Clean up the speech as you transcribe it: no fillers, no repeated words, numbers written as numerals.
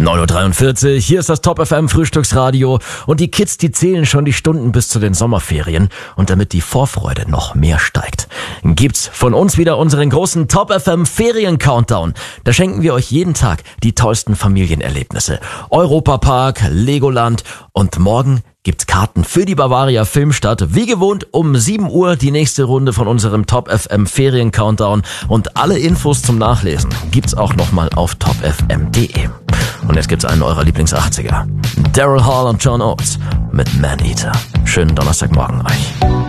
9.43 Uhr, hier ist das Top FM Frühstücksradio und die Kids, die zählen schon die Stunden bis zu den Sommerferien und damit die Vorfreude noch mehr steigt, gibt's von uns wieder unseren großen Top FM Ferien Countdown. Da schenken wir euch jeden Tag die tollsten Familienerlebnisse. Europapark, Legoland und morgen gibt's Karten für die Bavaria Filmstadt. Wie gewohnt um 7 Uhr die nächste Runde von unserem Top FM Ferien Countdown und alle Infos zum Nachlesen gibt's auch nochmal auf topfm.de. Und jetzt gibt's einen eurer Lieblings-80er. Daryl Hall und John Oates mit Man Eater. Schönen Donnerstagmorgen euch.